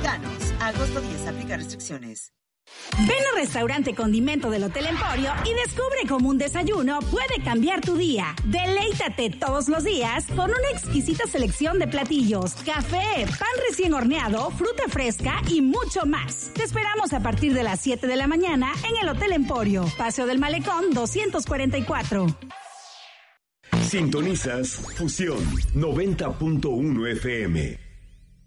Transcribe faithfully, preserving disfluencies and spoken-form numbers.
mexicanos. Agosto diez, aplica restricciones. Ven al restaurante Condimento del Hotel Emporio y descubre cómo un desayuno puede cambiar tu día. Deleítate todos los días con una exquisita selección de platillos, café, pan recién horneado, fruta fresca y mucho más. Te esperamos a partir de las siete de la mañana en el Hotel Emporio, Paseo del Malecón doscientos cuarenta y cuatro. Sintonizas Fusión noventa punto uno F M.